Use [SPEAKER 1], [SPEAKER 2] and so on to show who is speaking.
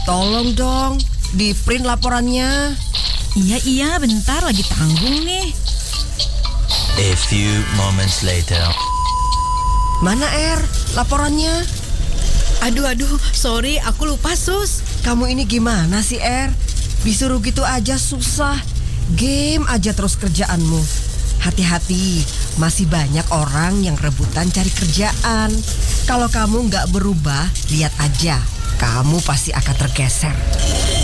[SPEAKER 1] Tolong dong, di print laporannya.
[SPEAKER 2] Iya, bentar lagi tanggung nih.
[SPEAKER 3] A few moments later.
[SPEAKER 1] Mana laporannya?
[SPEAKER 2] Aduh, sorry, aku lupa, Sus.
[SPEAKER 1] Kamu ini gimana sih, Disuruh gitu aja susah. Game aja terus kerjaanmu. Hati-hati, masih banyak orang yang rebutan cari kerjaan. Kalau kamu nggak berubah, lihat aja, kamu pasti akan tergeser.